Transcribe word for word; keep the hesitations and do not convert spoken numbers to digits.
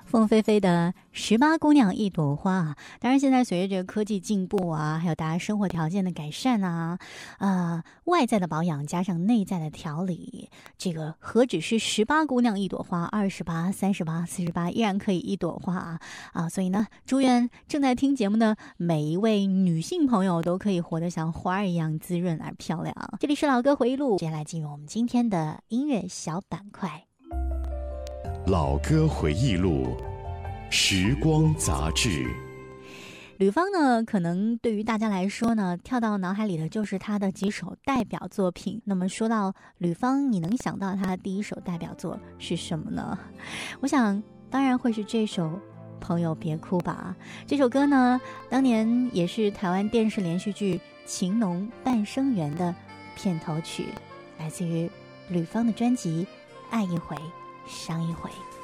凤飞飞的十八姑娘一朵花啊，当然现在随着这个科技进步啊，还有大家生活条件的改善啊，呃，外在的保养加上内在的调理，这个何止是十八姑娘一朵花，二十八、三十八、四十八依然可以一朵花啊啊！所以呢，祝愿正在听节目的每一位女性朋友都可以活得像花儿一样滋润而漂亮。这里是老歌回忆录，接下来进入我们今天的音乐小板块。 老歌回忆录，时光杂志。 吕方呢，可能对于大家来说呢，跳到脑海里的就是他的几首代表作品。那么说到吕方，你能想到他的第一首代表作是什么呢？我想当然会是这首朋友别哭吧。这首歌呢，当年也是台湾电视连续剧《情浓半生缘》的片头曲，来自于吕方的专辑《爱一回伤一回》。